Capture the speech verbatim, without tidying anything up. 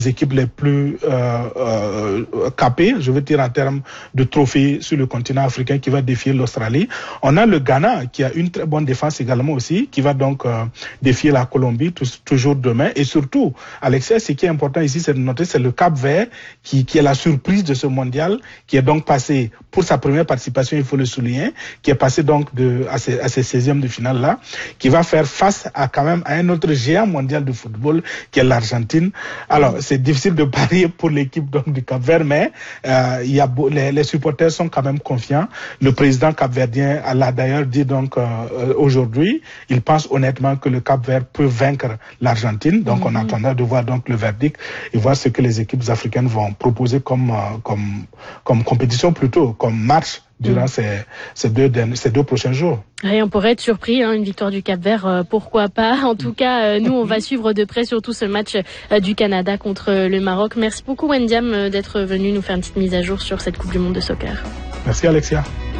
équipes les plus euh, euh, capées, je veux dire en termes de trophées sur le continent africain, qui va défier l'Australie. On a le Ghana qui a une très bonne défense également aussi, qui va donc euh, défier la Colombie tout, toujours demain. Et surtout, Alexia, ce qui est important ici, c'est de noter, c'est le Cap-Vert qui, qui est la surprise de ce mondial, qui est donc passé pour sa première participation, il faut le souligner, qui est passé donc de, à ces, à ces seizièmes de finale là, qui va faire face à quand même à un autre géant mondial de football, qui est l'Argentine. Alors, c'est difficile de parier pour l'équipe donc du Cap-Vert, mais euh, il y a les, les supporters sont quand même confiants. Le président capverdien l'a d'ailleurs dit donc euh, aujourd'hui, il pense honnêtement que le Cap-Vert peut vaincre l'Argentine. Donc, mm-hmm. on attendra de voir donc le verdict et voir ce que les équipes africaines vont proposer comme euh, comme comme compétition plutôt, comme match durant mmh. ces, ces, deux, ces deux prochains jours. Et on pourrait être surpris, hein, une victoire du Cap-Vert, euh, pourquoi pas. En tout cas, euh, nous, on va suivre de près surtout ce match euh, du Canada contre le Maroc. Merci beaucoup, Wendiam, euh, d'être venu nous faire une petite mise à jour sur cette Coupe du Monde de soccer. Merci, Alexia.